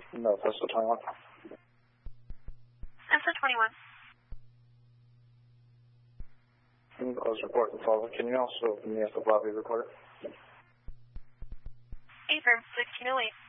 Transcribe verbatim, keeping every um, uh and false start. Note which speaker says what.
Speaker 1: No, Tesla twenty-one.
Speaker 2: Tesla twenty-one.
Speaker 1: I was reporting the following. Can you also give me a lobby recorder?
Speaker 2: Affirm, sixteen oh eight.